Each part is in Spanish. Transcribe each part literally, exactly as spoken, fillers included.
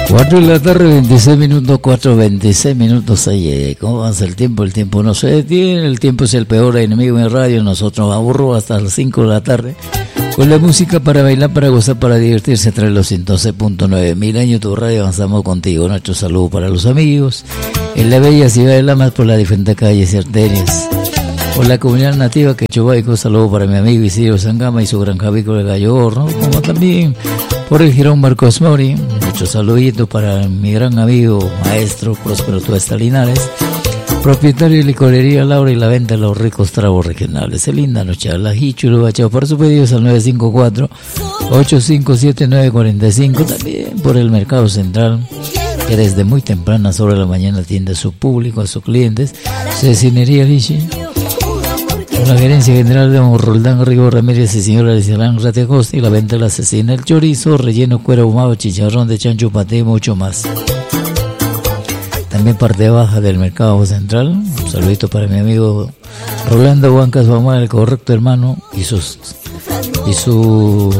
cuatro de la tarde, veintiséis minutos, cuatro, veintiséis minutos. Ahí, ¿cómo avanza el tiempo? El tiempo no se detiene, el tiempo es el peor enemigo en radio. Nosotros aburro hasta las cinco de la tarde con la música para bailar, para gozar, para divertirse entre los ciento doce punto nueve. Mil años tu radio, avanzamos contigo. Nuestro saludo para los amigos en la bella ciudad de Lamas, por las diferentes calles y arterias. Por la comunidad nativa quechubaico, saludo para mi amigo Isidro Sangama y su gran avícola de Gallo Horno, como también por el Girón Marcos Mori. Mucho saludito para mi gran amigo maestro Próspero Tuesta Linares, propietario de licorería Laura y la venta de los ricos tragos regionales. Es linda noche a la Hichulu Bachao. Para sus pedidos al nueve cinco cuatro, ocho cinco siete, nueve cuatro cinco. También por el Mercado Central, que desde muy temprana sobre la mañana atiende a su público, a sus clientes. Cecinería Lichi, la gerencia general de don Roldán Rigo Ramírez y señora Alicelán Ratecosta, y la venta de la cecina, el chorizo, relleno, cuero ahumado, chicharrón de chancho, paté y mucho más. También parte baja del Mercado Central. Un saludito para mi amigo Rolando Huancas Bamar, el correcto hermano, y sus y su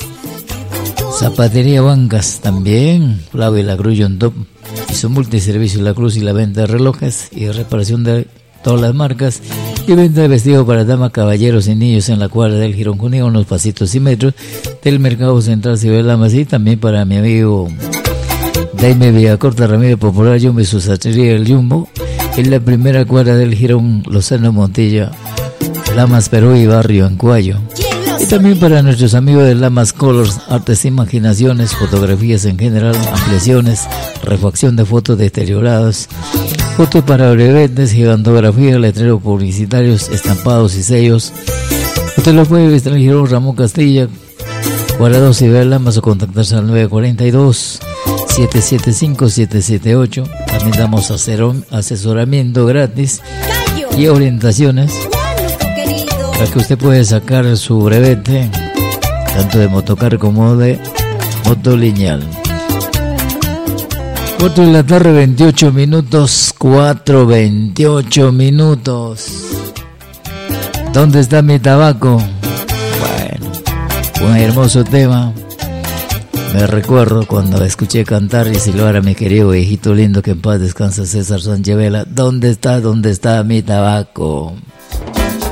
zapatería Huancas también, Flavio y la Cruz John Top, y su multiservicio La Cruz y la venta de relojes y reparación de todas las marcas, y venta de vestidos para damas, caballeros y niños en la cuadra del Girón Junín, unos pasitos y metros del Mercado Central Ciudad de Lamas. Y también para mi amigo Daime Villacorta Ramírez Popular Jumbo y su zapatería El Jumbo en la primera cuadra del Girón Lozano Montilla, Lamas Perú y Barrio Ancuayo. Y también para nuestros amigos de Lamas Colors, artes e imaginaciones, fotografías en general, ampliaciones, refacción de fotos deterioradas, fotos para brevetes, gigantografía, letreros publicitarios, estampados y sellos. Usted lo puede visitar en el Girón Ramón Castilla, cuadra dos y ver Lamas, o contactarse al nueve cuatro dos, siete siete cinco, siete siete ocho. También damos asesoramiento gratis y orientaciones para que usted pueda sacar su brevete, tanto de motocar como de motolineal. cuatro de la tarde, veintiocho minutos, cuatro, veintiocho minutos. ¿Dónde está mi tabaco? Bueno, un hermoso tema. Me recuerdo cuando escuché cantar y silbar a mi querido viejito lindo, que en paz descansa, César Sánchez Vela. ¿Dónde está, dónde está mi tabaco?